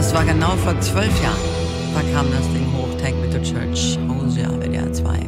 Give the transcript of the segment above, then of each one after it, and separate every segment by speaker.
Speaker 1: Das war genau vor 12 Jahren. Da kam das Ding hoch, Take Me to Church, Hosea, WDR 2.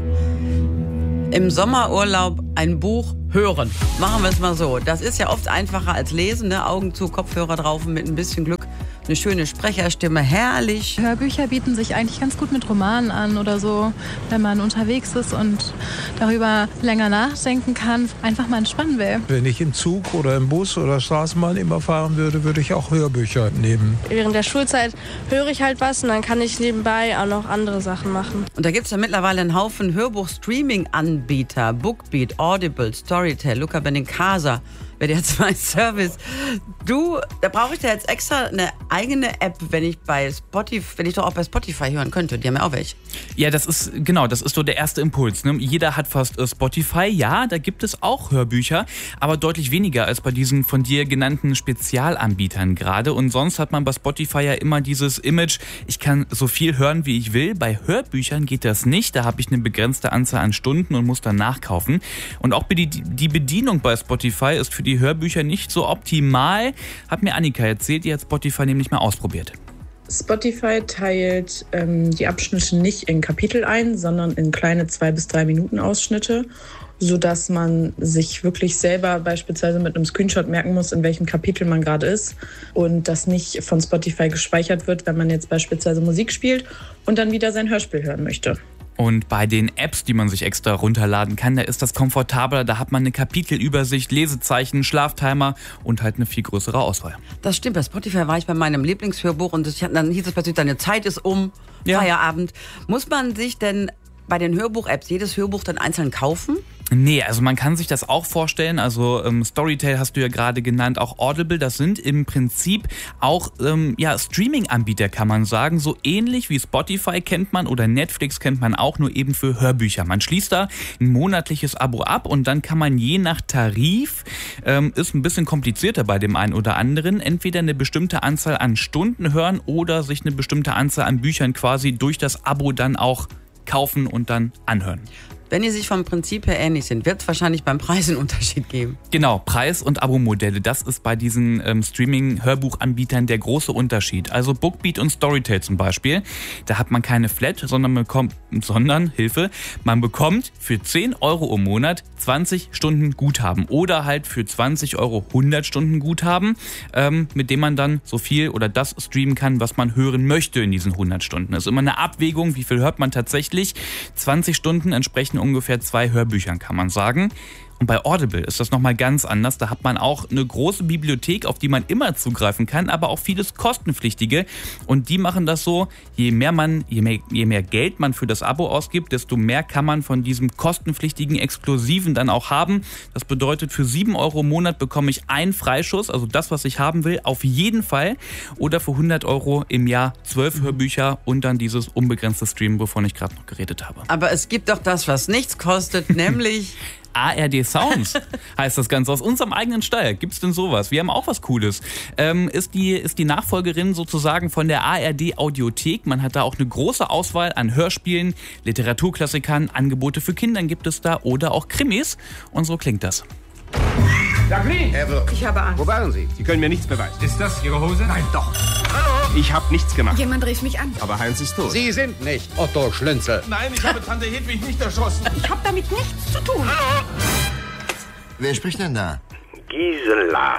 Speaker 1: Im Sommerurlaub ein Buch hören. Machen wir es mal so. Das ist ja oft einfacher als lesen, ne? Augen zu, Kopfhörer drauf und mit ein bisschen Glück eine schöne Sprecherstimme, herrlich.
Speaker 2: Hörbücher bieten sich eigentlich ganz gut mit Romanen an oder so, wenn man unterwegs ist und darüber länger nachdenken kann, einfach mal entspannen will.
Speaker 3: Wenn ich im Zug oder im Bus oder Straßenbahn immer fahren würde, würde ich auch Hörbücher nehmen.
Speaker 4: Während der Schulzeit höre ich halt was und dann kann ich nebenbei auch noch andere Sachen machen.
Speaker 1: Und da gibt es ja mittlerweile einen Haufen Hörbuch-Streaming-Anbieter. Bookbeat, Audible, Storytel, Luca Benincasa, WDR 2 Service. Da brauche ich da jetzt extra eine eigene App, wenn ich doch auch bei Spotify hören könnte. Die haben ja auch welche.
Speaker 5: Ja, das ist so der erste Impuls. Ne? Jeder hat fast Spotify. Ja, da gibt es auch Hörbücher, aber deutlich weniger als bei diesen von dir genannten Spezialanbietern gerade. Und sonst hat man bei Spotify ja immer dieses Image, ich kann so viel hören, wie ich will. Bei Hörbüchern geht das nicht. Da habe ich eine begrenzte Anzahl an Stunden und muss dann nachkaufen. Und auch die Bedienung bei Spotify ist für die Hörbücher nicht so optimal. Hat mir Annika erzählt, die hat Spotify nämlich mal ausprobiert.
Speaker 6: Spotify teilt die Abschnitte nicht in Kapitel ein, sondern in kleine 2 bis 3 Minuten Ausschnitte, sodass man sich wirklich selber beispielsweise mit einem Screenshot merken muss, in welchem Kapitel man gerade ist und das nicht von Spotify gespeichert wird, wenn man jetzt beispielsweise Musik spielt und dann wieder sein Hörspiel hören möchte.
Speaker 5: Und bei den Apps, die man sich extra runterladen kann, da ist das komfortabler. Da hat man eine Kapitelübersicht, Lesezeichen, Schlaftimer und halt eine viel größere Auswahl.
Speaker 1: Das stimmt. Bei Spotify war ich bei meinem Lieblingshörbuch und dann hieß es plötzlich, deine Zeit ist um, Feierabend. Muss man sich denn bei den Hörbuch-Apps jedes Hörbuch dann einzeln kaufen?
Speaker 5: Nee, also man kann sich das auch vorstellen, also Storytel hast du ja gerade genannt, auch Audible, das sind im Prinzip auch Streaming-Anbieter, kann man sagen, so ähnlich wie Spotify kennt man oder Netflix kennt man auch, nur eben für Hörbücher. Man schließt da ein monatliches Abo ab und dann kann man je nach Tarif, ist ein bisschen komplizierter bei dem einen oder anderen, entweder eine bestimmte Anzahl an Stunden hören oder sich eine bestimmte Anzahl an Büchern quasi durch das Abo dann auch kaufen und dann anhören.
Speaker 1: Wenn die sich vom Prinzip her ähnlich sind, wird es wahrscheinlich beim Preis einen Unterschied geben.
Speaker 5: Genau, Preis- und Abo-Modelle, das ist bei diesen Streaming-Hörbuchanbietern der große Unterschied. Also Bookbeat und Storytel zum Beispiel, da hat man keine Flat, sondern man bekommt für 10 Euro im Monat 20 Stunden Guthaben oder halt für 20 Euro 100 Stunden Guthaben, mit dem man dann so viel oder das streamen kann, was man hören möchte in diesen 100 Stunden. Das ist immer eine Abwägung, wie viel hört man tatsächlich. 20 Stunden entsprechen ungefähr 2 Hörbüchern, kann man sagen. Und bei Audible ist das nochmal ganz anders. Da hat man auch eine große Bibliothek, auf die man immer zugreifen kann, aber auch vieles kostenpflichtige. Und die machen das so, je mehr Geld man für das Abo ausgibt, desto mehr kann man von diesem kostenpflichtigen Exklusiven dann auch haben. Das bedeutet, für 7 Euro im Monat bekomme ich einen Freischuss, also das, was ich haben will, auf jeden Fall. Oder für 100 Euro im Jahr 12 Hörbücher und dann dieses unbegrenzte Stream, wovon ich gerade noch geredet habe.
Speaker 1: Aber es gibt doch das, was nichts kostet, nämlich
Speaker 5: ARD Sounds heißt das Ganze, aus unserem eigenen Stall. Gibt's denn sowas? Wir haben auch was Cooles. Ist die Nachfolgerin sozusagen von der ARD Audiothek. Man hat da auch eine große Auswahl an Hörspielen, Literaturklassikern, Angebote für Kinder gibt es da oder auch Krimis. Und so klingt das.
Speaker 7: Jacqueline!
Speaker 8: Ich habe Angst.
Speaker 7: Wo waren Sie? Sie können mir nichts beweisen.
Speaker 8: Ist das Ihre Hose?
Speaker 7: Nein, doch. Hallo? Ich habe nichts gemacht.
Speaker 8: Jemand rief mich an.
Speaker 7: Aber Heinz ist tot.
Speaker 9: Sie sind nicht Otto Schlünzel.
Speaker 8: Nein, ich habe Tante Hedwig nicht erschossen. Ich habe damit nichts zu tun.
Speaker 7: Hallo?
Speaker 9: Wer spricht denn da?
Speaker 7: Gisela.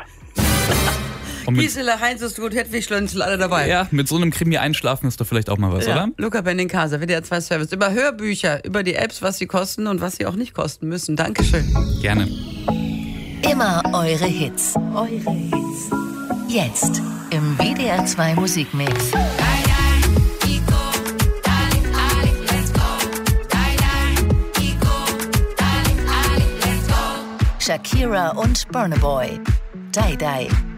Speaker 1: Gisela, Heinz ist gut, Hedwig Schlönzel, alle dabei.
Speaker 5: Ja, mit so einem Krimi einschlafen ist doch vielleicht auch mal was, oder?
Speaker 1: Luca Benincasa, WDR 2 Service. Über Hörbücher, über die Apps, was sie kosten und was sie auch nicht kosten müssen. Dankeschön.
Speaker 5: Gerne.
Speaker 10: Immer eure Hits. Jetzt im WDR 2 Musikmix. Shakira und Burna Boy. Die Die.